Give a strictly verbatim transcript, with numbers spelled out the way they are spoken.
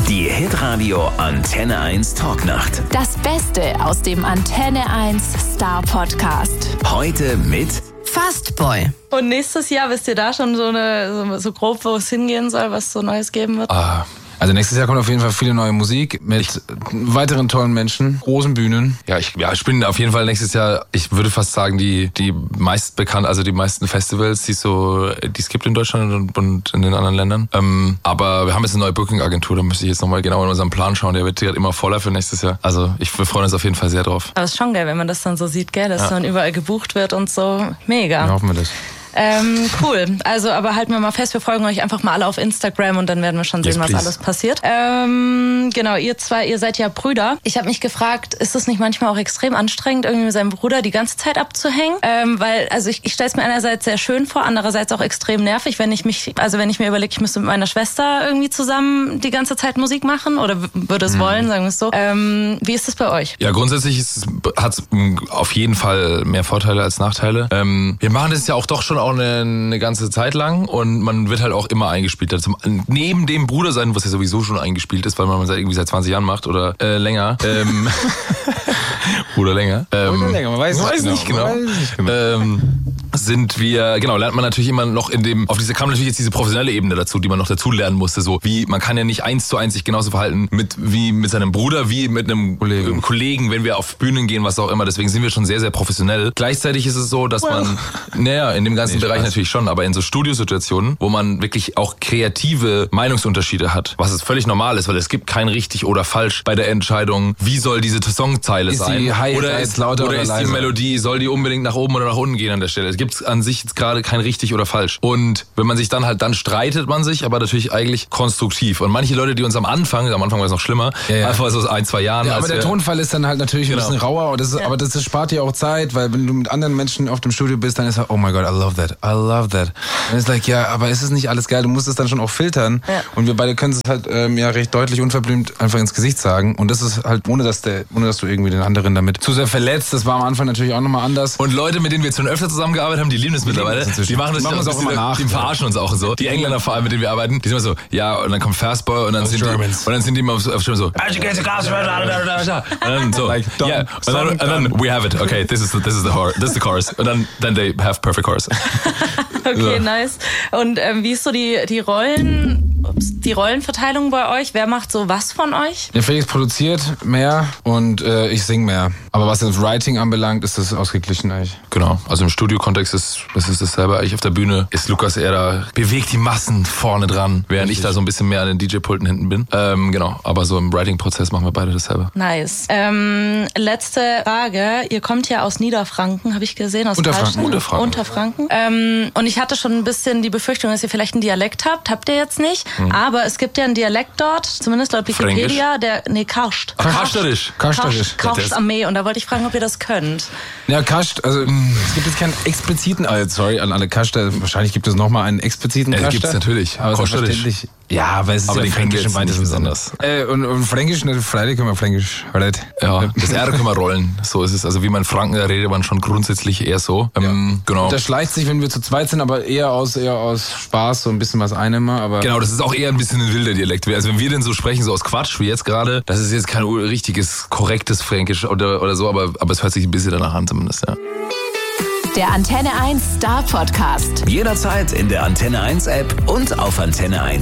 Die Hitradio Antenne eins Talknacht. Das Beste aus dem Antenne eins Star Podcast. Heute mit Fastboy. Und nächstes Jahr, wisst ihr da schon so, eine, so, so grob, wo es hingehen soll, was so Neues geben wird? Ah. Also nächstes Jahr kommt auf jeden Fall viele neue Musik mit ich, weiteren tollen Menschen, großen Bühnen. Ja, ich, ja, ich bin auf jeden Fall nächstes Jahr, ich würde fast sagen, die die meist bekannt, also die meisten Festivals, die es so, die es gibt in Deutschland und, und in den anderen Ländern. Ähm, aber wir haben jetzt eine neue Booking-Agentur, da müsste ich jetzt nochmal genau in unserem Plan schauen. Der wird gerade immer voller für nächstes Jahr. Also ich, wir freuen uns auf jeden Fall sehr drauf. Aber es ist schon geil, wenn man das dann so sieht, gell, dass ja. dann überall gebucht wird und so. Mega. Ja, hoffen wir das. Ähm, cool. Also, aber halten wir mal fest, wir folgen euch einfach mal alle auf Instagram und dann werden wir schon sehen, yes, was please. alles passiert. Ähm, genau, ihr zwei, ihr seid ja Brüder. Ich habe mich gefragt, ist es nicht manchmal auch extrem anstrengend, irgendwie mit seinem Bruder die ganze Zeit abzuhängen? Ähm, weil, also ich, ich stelle es mir einerseits sehr schön vor, andererseits auch extrem nervig, wenn ich mich, also wenn ich mir überlege, ich müsste mit meiner Schwester irgendwie zusammen die ganze Zeit Musik machen oder w- würde es mhm. wollen, sagen wir es so. Ähm, wie ist es bei euch? Ja, grundsätzlich hat es auf jeden Fall mehr Vorteile als Nachteile. Ähm, wir machen das ja auch doch schon auch eine, eine ganze Zeit lang und man wird halt auch immer eingespielt. Also neben dem Bruder sein, was ja sowieso schon eingespielt ist, weil man das irgendwie seit zwanzig Jahren macht oder äh, länger. Ähm, oder länger. Ähm, oder länger, man weiß, weiß nicht genau. Weiß nicht genau. Ähm, sind wir, genau, lernt man natürlich immer noch in dem, auf diese kam natürlich jetzt diese professionelle Ebene dazu, die man noch dazu lernen musste, so wie, man kann ja nicht eins zu eins sich genauso verhalten mit, wie mit seinem Bruder, wie mit einem Kollegen. Kollegen, wenn wir auf Bühnen gehen, was auch immer, deswegen sind wir schon sehr, sehr professionell. Gleichzeitig ist es so, dass well. man, naja, in dem ganzen nee, Bereich Spaß. natürlich schon, aber in so Studiosituationen, wo man wirklich auch kreative Meinungsunterschiede hat, was es völlig normal ist, weil es gibt kein richtig oder falsch bei der Entscheidung, wie soll diese Songzeile ist sein, die Hi- oder ist, lauter oder, oder ist leise? Die Melodie, soll die unbedingt nach oben oder nach unten gehen an der Stelle? Es gibt an sich jetzt gerade kein richtig oder falsch. Und wenn man sich dann halt, dann streitet man sich, aber natürlich eigentlich konstruktiv. Und manche Leute, die uns am Anfang, am Anfang war es noch schlimmer, ja, ja. einfach so ein, zwei Jahren. Ja, aber der wir, Tonfall ist dann halt natürlich genau. ein bisschen rauer, und das ist, ja. aber das, das spart dir auch Zeit, weil wenn du mit anderen Menschen auf dem Studio bist, dann ist halt, oh my God, I love that, I love that. Und es ist like, ja, aber ist es nicht alles geil? Du musst es dann schon auch filtern. Ja. Und wir beide können es halt ähm, ja recht deutlich, unverblümt einfach ins Gesicht sagen. Und das ist halt, ohne dass der, ohne dass du irgendwie den anderen damit zu sehr verletzt. Das war am Anfang natürlich auch nochmal anders. Und Leute, mit denen wir jetzt schon öfter zusammengearbeitet haben, die lieben das mittlerweile. Die machen das, die machen das auch immer nach. Die verarschen uns auch so. Die Engländer vor allem, mit denen wir arbeiten, die sind immer so, ja, und dann kommt Fastboy und dann sind die, und dann sind die immer auf, auf Stimme so, und dann so, like, yeah, and then, and then we have it. Okay, this is the, this is the horror, this is the chorus. Und dann then they have perfect chorus. Okay, so. Nice. Und ähm, wie ist so die die Rollen, die Rollenverteilung bei euch? Wer macht so was von euch? Der Felix produziert mehr und äh, ich singe mehr. Aber was das Writing anbelangt, ist das ausgeglichen eigentlich. Genau, also im Studio-Kontext ist das ist dasselbe. Eigentlich auf der Bühne ist Lukas eher da, bewegt die Massen vorne dran, während Richtig. ich da so ein bisschen mehr an den D J-Pulten hinten bin. Ähm, genau, aber so im Writing-Prozess machen wir beide dasselbe. Nice. Ähm, letzte Frage. Ihr kommt ja aus Niederfranken, habe ich gesehen. Aus Unterfranken. Unterfranken. Unterfranken. Ähm, und ich hatte schon ein bisschen die Befürchtung, dass ihr vielleicht einen Dialekt habt. Habt ihr jetzt nicht. Mhm. Aber es gibt ja einen Dialekt dort, zumindest laut Wikipedia, der, nee, Karscht. Karsterisch. Karsterisch. Karscht am Mee. Und da wollte ich fragen, ob ihr das könnt. Ja, Kascht, also es gibt jetzt keinen expliziten, also sorry an alle Kaschter, wahrscheinlich gibt es nochmal einen expliziten Kaschter. Ja, gibt es natürlich. Aber verständlich. Ja, aber es ist aber ja den Fränkisch im weitesten Sinne. besonders. Äh, und, und Fränkisch, ne, Freitag können wir Fränkisch, right? Ja, das R können wir rollen. So ist es. Also wie man Franken da redet, man schon grundsätzlich eher so. Ähm, ja. Genau. Und das schleicht sich, wenn wir zu zweit sind, aber eher aus, eher aus Spaß, so ein bisschen was einnehmen. Aber genau, das ist auch eher ein bisschen ein wilder Dialekt. Also wenn wir denn so sprechen, so aus Quatsch wie jetzt gerade, das ist jetzt kein richtiges, korrektes Fränkisch oder, oder so, aber, aber es hört sich ein bisschen danach an zumindest, ja. Der Antenne eins Star Podcast. Jederzeit in der Antenne eins App und auf antenne eins.